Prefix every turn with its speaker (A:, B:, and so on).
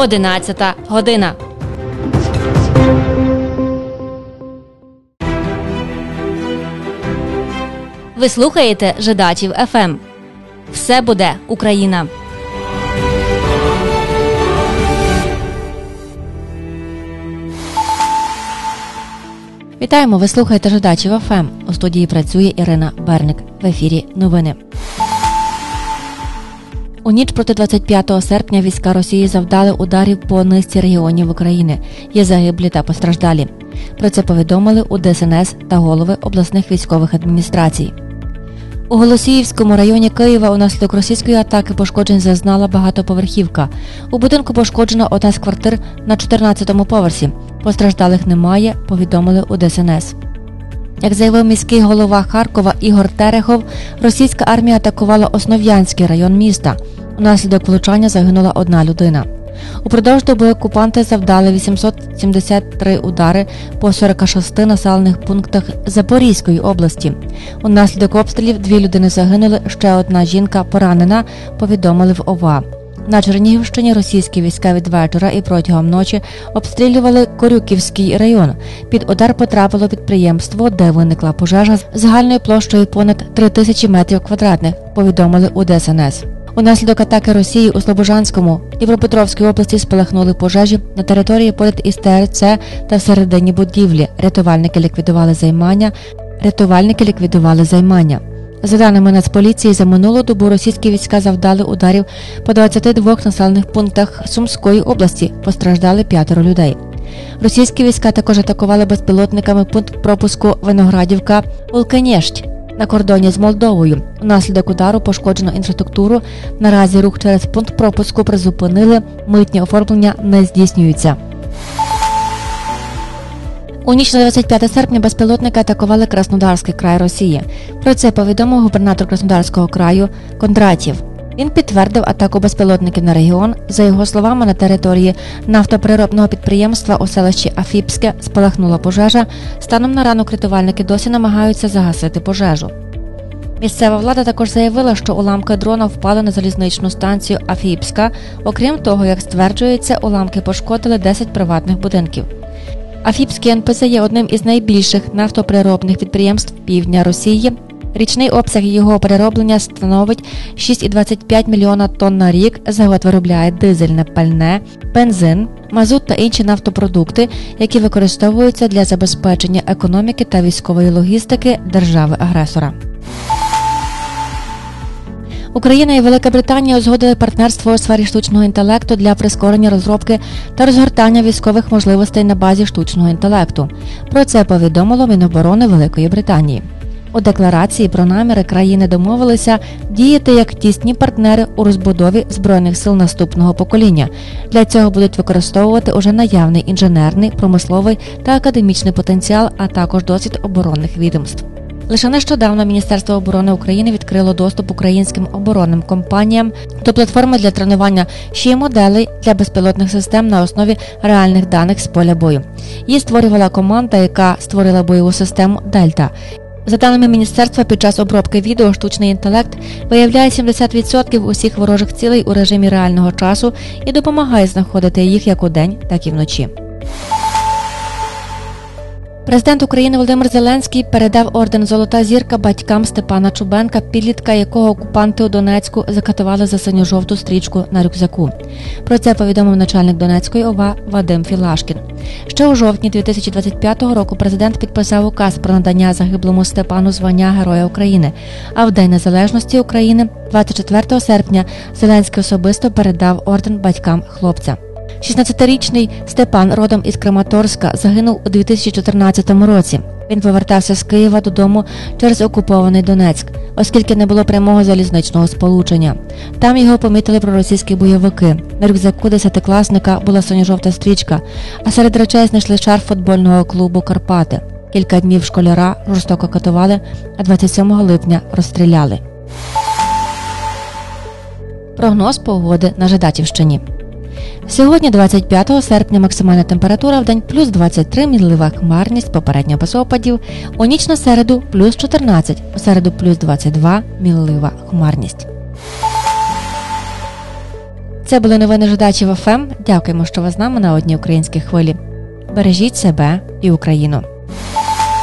A: 11 година. Ви слухаєте Жидачів ФМ. Все буде Україна. Вітаємо, ви слухаєте Жидачів ФМ. У студії працює Ірина Берник. В ефірі новини. У ніч проти 25 серпня війська Росії завдали ударів по низці регіонів України. Є загиблі та постраждалі. Про це повідомили у ДСНС та голови обласних військових адміністрацій. У Голосіївському районі Києва унаслідок російської атаки пошкоджень зазнала багатоповерхівка. У будинку пошкоджено одна з квартир на 14-му поверсі. Постраждалих немає, повідомили у ДСНС. Як заявив міський голова Харкова Ігор Терехов, російська армія атакувала Основ'янський район міста. Унаслідок влучання загинула одна людина. Упродовж доби окупанти завдали 873 удари по 46 населених пунктах Запорізької області. Унаслідок обстрілів 2 людини загинули, ще одна жінка поранена, повідомили в ОВА. На Чернігівщині російські війська від вечора і протягом ночі обстрілювали Корюківський район. Під удар потрапило підприємство, де виникла пожежа з загальною площею понад 3000 метрів квадратних, повідомили у ДСНС. Унаслідок атаки Росії у Слобожанському, Дніпропетровській області спалахнули пожежі на території поряд із ТРЦ та всередині будівлі. Рятувальники ліквідували займання. За даними Нацполіції, за минулу добу російські війська завдали ударів по 22 населених пунктах Сумської області. Постраждали 5 людей. Російські війська також атакували безпілотниками пункт пропуску Виноградівка-Улкенєщ на кордоні з Молдовою. Унаслідок удару пошкоджено інфраструктуру. Наразі рух через пункт пропуску призупинили, митні оформлення не здійснюються. У ніч на 25 серпня безпілотники атакували Краснодарський край Росії. Про це повідомив губернатор Краснодарського краю Кондратєв. Він підтвердив атаку безпілотників на регіон. За його словами, на території нафтопереробного підприємства у селищі Афіпське спалахнула пожежа. Станом на ранок рятувальники досі намагаються загасити пожежу. Місцева влада також заявила, що уламки дрона впали на залізничну станцію Афіпська. Окрім того, як стверджується, уламки пошкодили 10 приватних будинків. Афіпський НПЗ є одним із найбільших нафтопереробних підприємств півдня Росії. Річний обсяг його перероблення становить 6,25 мільйона тонн на рік. Завод виробляє дизельне пальне, бензин, мазут та інші нафтопродукти, які використовуються для забезпечення економіки та військової логістики держави-агресора. Україна і Велика Британія узгодили партнерство у сфері штучного інтелекту для прискорення розробки та розгортання військових можливостей на базі штучного інтелекту. Про це повідомило Міноборони Великої Британії. У декларації про наміри країни домовилися діяти як тісні партнери у розбудові Збройних сил наступного покоління. Для цього будуть використовувати уже наявний інженерний, промисловий та академічний потенціал, а також досвід оборонних відомств. Лише нещодавно Міністерство оборони України відкрило доступ українським оборонним компаніям до платформи для тренування моделей для безпілотних систем на основі реальних даних з поля бою. Її створювала команда, яка створила бойову систему «Дельта». За даними Міністерства, під час обробки відео штучний інтелект виявляє 70% усіх ворожих цілей у режимі реального часу і допомагає знаходити їх як удень, так і вночі. Президент України Володимир Зеленський передав орден «Золота зірка» батькам Степана Чубенка, підлітка, якого окупанти у Донецьку закатували за синьо-жовту стрічку на рюкзаку. Про це повідомив начальник Донецької ОВА Вадим Філашкін. Ще у жовтні 2025 року президент підписав указ про надання загиблому Степану звання Героя України, а в День Незалежності України, 24 серпня, Зеленський особисто передав орден батькам хлопця. 16-річний Степан, родом із Краматорська, загинув у 2014 році. Він повертався з Києва додому через окупований Донецьк, оскільки не було прямого залізничного сполучення. Там його помітили проросійські бойовики. На рюкзаку 10-класника була синьо-жовта стрічка, а серед речей знайшли шарф футбольного клубу «Карпати». Кілька днів школяра жорстоко катували, а 27 липня розстріляли. Прогноз погоди на Жидачівщині. Сьогодні, 25 серпня, максимальна температура в день плюс 23, мінлива хмарність, попередньо без опадів. У ніч на середу плюс 14, у середу плюс 22, мінлива хмарність. Це були новини Жидачів ФМ. Дякуємо, що ви з нами на одній українській хвилі. Бережіть себе і Україну.